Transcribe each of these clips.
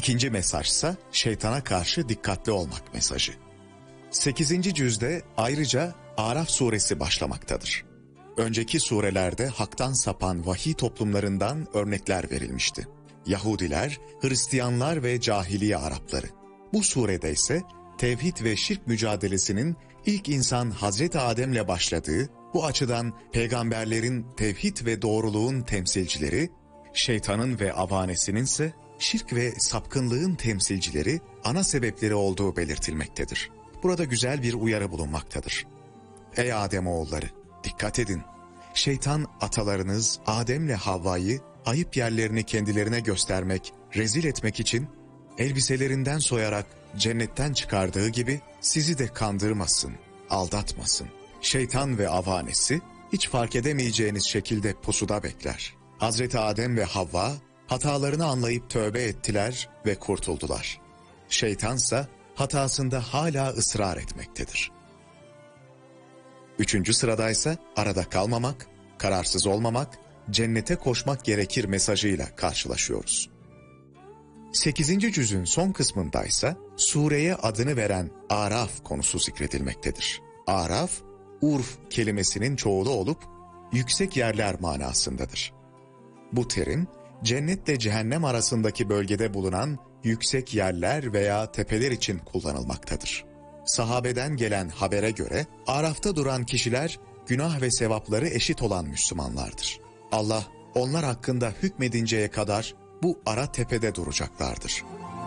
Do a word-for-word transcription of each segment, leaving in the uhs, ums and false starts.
İkinci mesajsa şeytana karşı dikkatli olmak mesajı. sekizinci cüzde ayrıca Araf suresi başlamaktadır. Önceki surelerde haktan sapan vahiy toplumlarından örnekler verilmişti. Yahudiler, Hristiyanlar ve cahiliye Arapları. Bu surede ise tevhid ve şirk mücadelesinin ilk insan Hazreti Adem'le başladığı, bu açıdan peygamberlerin tevhid ve doğruluğun temsilcileri, şeytanın ve avanesinin ise şirk ve sapkınlığın temsilcileri, ana sebepleri olduğu belirtilmektedir. Burada güzel bir uyarı bulunmaktadır. Ey Ademoğulları, dikkat edin. Şeytan atalarınız Adem'le Havva'yı ayıp yerlerini kendilerine göstermek, rezil etmek için elbiselerinden soyarak cennetten çıkardığı gibi sizi de kandırmasın, aldatmasın. Şeytan ve avanesi hiç fark edemeyeceğiniz şekilde pusuda bekler. Hazreti Adem ve Havva hatalarını anlayıp tövbe ettiler ve kurtuldular. Şeytansa hatasında hala ısrar etmektedir. Üçüncü sıradaysa arada kalmamak, kararsız olmamak, cennete koşmak gerekir mesajıyla karşılaşıyoruz. Sekizinci cüzün son kısmındaysa sureye adını veren Araf konusu zikredilmektedir. Araf, urf kelimesinin çoğulu olup yüksek yerler manasındadır. Bu terim cennetle cehennem arasındaki bölgede bulunan yüksek yerler veya tepeler için kullanılmaktadır. Sahabeden gelen habere göre Araf'ta duran kişiler günah ve sevapları eşit olan Müslümanlardır. Allah onlar hakkında hükmedinceye kadar bu ara tepede duracaklardır.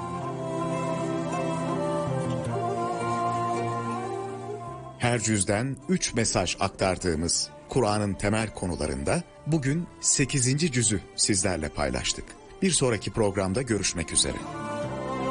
Her cüzden üç mesaj aktardığımız Kur'an'ın temel konularında bugün sekizinci cüzü sizlerle paylaştık. Bir sonraki programda görüşmek üzere.